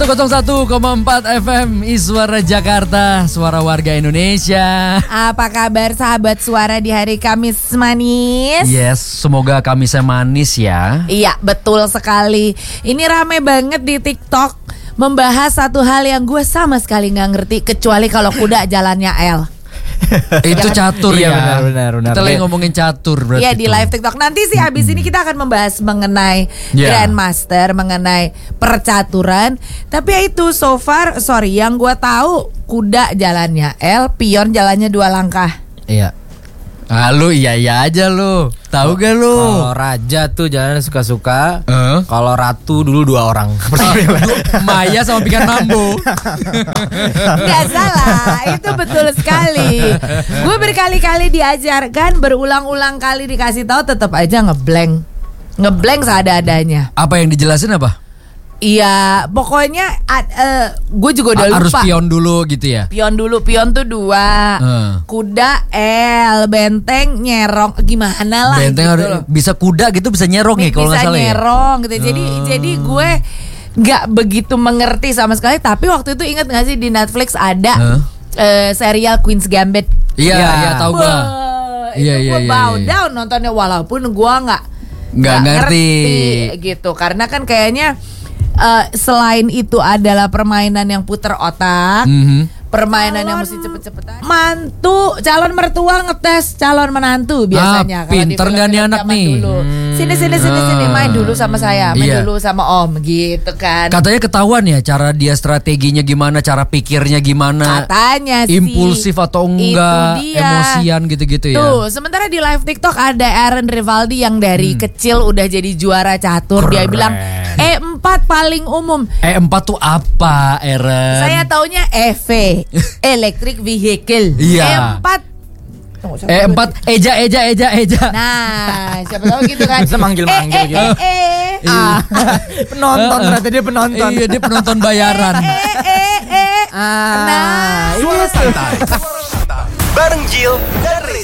101,4 FM Iswara Jakarta, suara warga Indonesia. Apa kabar sahabat suara di hari Kamis manis? Yes, semoga Kamisnya manis ya. Iya, betul sekali. Ini rame banget di TikTok membahas satu hal yang gue sama sekali gak ngerti, kecuali kalau kuda jalannya L. Itu catur ya. Benar. Kita lagi ngomongin catur berarti. Iya, di live TikTok. Nanti sih abis ini kita akan membahas mengenai Grandmaster, mengenai percaturan. Tapi ya itu so far, yang gue tahu kuda jalannya L, pion jalannya 2 langkah. Iya. Ah, lu iya aja lu. Tahu gak lu? Kalau raja tuh jalan suka-suka. Kalau ratu dulu 2 orang. Maya sama Pikan Mambo. Nggak salah, itu betul sekali. Gue berkali-kali diajarkan, berulang-ulang kali dikasih tahu, tetap aja ngeblank seada-adanya. Apa yang dijelasin apa? Iya, pokoknya gue juga udah lupa. Harus pion dulu gitu ya? Pion tuh 2. Kuda L, benteng nyerong, gimana lah benteng gitu harus, bisa kuda gitu, bisa nyerong ya kalau nggak salah ya? Bisa nyerong gitu. Jadi gue nggak begitu mengerti sama sekali. Tapi waktu itu ingat nggak sih di Netflix ada serial Queen's Gambit? Iya tahu gue. Gue bow down nontonnya, walaupun gue nggak ngerti gitu. Karena kan kayaknya selain itu adalah permainan yang puter otak, permainan yang mesti cepet-cepetan. Calon mertua ngetes calon menantu biasanya. Pinter gak nih anak nih? Sini main dulu sama saya, main dulu sama om gitu kan. Katanya ketahuan ya cara dia strateginya gimana, cara pikirnya gimana. Katanya sih impulsif atau enggak, emosian gitu-gitu ya. Tuh, sementara di live TikTok ada Aaron Rivaldi yang dari kecil udah jadi juara catur. Dia bilang E4 paling umum. E4 tuh apa, Aaron? Saya taunya EV, electric vehicle. Iya. E4 eja. Nah, siapa tahu gitu kan. Bisa manggil-manggil gitu. Penonton, ternyata dia penonton. Iya, dia penonton bayaran. Nah, Suara Santai bareng Jill dan